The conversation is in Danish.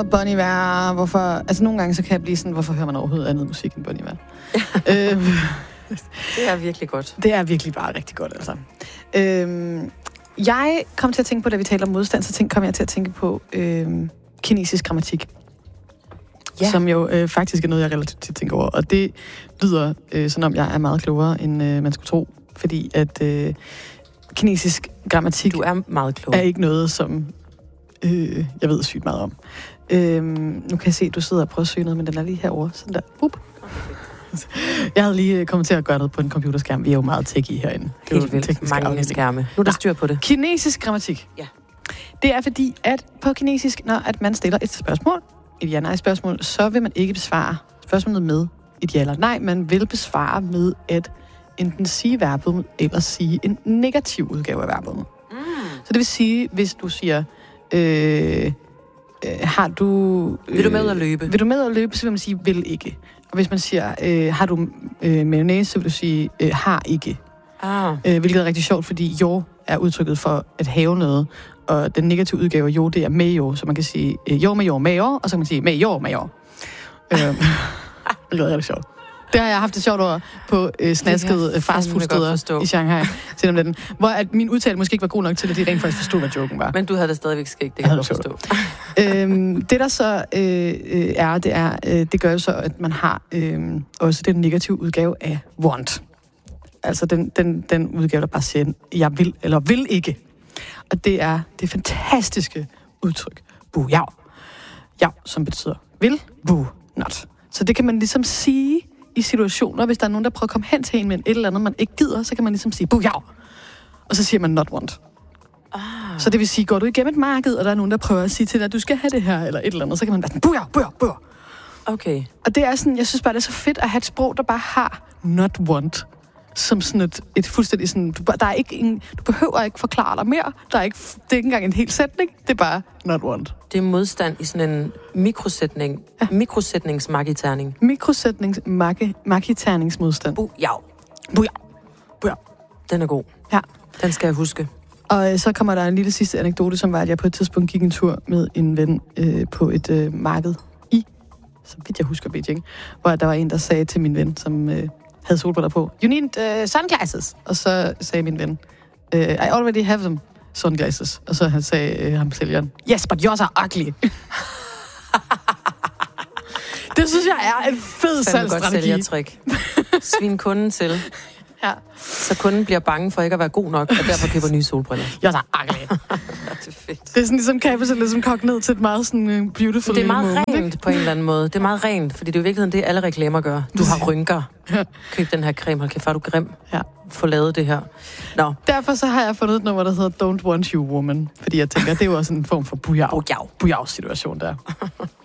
Bon Iver, hvorfor... Altså, nogle gange så kan jeg blive sådan, hvorfor hører man overhovedet andet musik end Bon Iver? Det er virkelig godt. Det er virkelig bare rigtig godt, altså. Jeg kom til at tænke på, da vi taler om modstand, så kom jeg til at tænke på kinesisk grammatik. Ja. Som jo faktisk er noget, jeg relativt tit tænker over. Og det lyder, som om jeg er meget klogere, end man skulle tro. Fordi at kinesisk grammatik... Du er meget klog. Er ikke noget, som jeg ved sygt meget om. Nu kan jeg se, at du sidder og prøver at søge noget, men den er lige herovre. Sådan der. Bup. Jeg havde lige kommet til at gøre noget på en computerskærm. Vi er jo meget techy herinde. Det er helt vildt. Mange skærme. Nu er der styr på det. Kinesisk grammatik. Ja. Det er fordi, at på kinesisk, når at man stiller et spørgsmål, et ja-nej-spørgsmål, så vil man ikke besvare spørgsmålet med et ja eller nej. Man vil besvare med at enten sige verbet, eller sige en negativ udgave af verbet. Så det vil sige, hvis du siger, har du... vil du med at løbe? Vil du med at løbe, så vil man sige, vil ikke. Og hvis man siger, har du mayonnaise, så vil du sige, har ikke. Hvilket er rigtig sjovt, fordi jo er udtrykket for at have noget, og den negative udgave jo, det er mayo, så man kan sige jo, mayo, og så kan man sige mayo. Det er rigtig sjovt. Det har jeg haft det sjovt over på snaskede fastfoodsteder i Shanghai. Hvor at min udtale måske ikke var god nok til, at de rent faktisk forstod, hvad joken var. Men du havde det stadigvæk skægt, det kan jeg forstå. Det der så det gør jo så, at man har også den negative udgave af want. Altså den udgave, der bare siger, jeg vil eller vil ikke. Og det er det fantastiske udtryk. Bu yaw. Yaw, som betyder vil, bu not. Så det kan man ligesom sige i situationer, hvis der er nogen, der prøver at komme hen til en med et eller andet, man ikke gider, så kan man ligesom sige, bu yaw. Og så siger man not want. Så det vil sige, går du igennem et marked, og der er nogen, der prøver at sige til dig, at du skal have det her, eller et eller andet, så kan man være sådan, bu yaw. Okay. Og det er sådan, jeg synes bare, det er så fedt at have et sprog, der bare har not want. Som sådan et fuldstændig sådan... Der er ikke du behøver ikke forklare dig mere. Det er ikke engang en hel sætning. Det er bare not want. Det er modstand i sådan en mikrosætning. Ja. Mikrosætningsmarkiterning. Mikrosætningsmarkiterningsmodstand. Bu yaw. Den er god. Ja. Den skal jeg huske. Og så kommer der en lille sidste anekdote, som var, at jeg på et tidspunkt gik en tur med en ven på et marked i, så vidt jeg husker, Beijing, hvor der var en, der sagde til min ven, som... havde solbriller på. You need sunglasses. Og så sagde min ven, I already have them, sunglasses. Og så sagde ham sælgeren, yes, but yours are ugly. Det synes jeg er en fed salgsstrategi. Godt sælgertrik. Svin kunden til. Ja. Så kunden bliver bange for ikke at være god nok, og derfor køber nye solbriller. Yours are ugly. Det er fedt. Det er sådan ligesom capitalism kogt ned til et meget sådan beautiful. Det er meget rent på en eller anden måde. Det er meget rent, fordi det er jo i virkeligheden det, alle reklamer gør. Du har rynker. Køb den her creme, hold kæft, er du grim. Ja. Få lavet det her. Nå. Derfor så har jeg fundet et nummer, der hedder Don't Want You Woman. Fordi jeg tænker, det er jo også en form for bujav-situation der.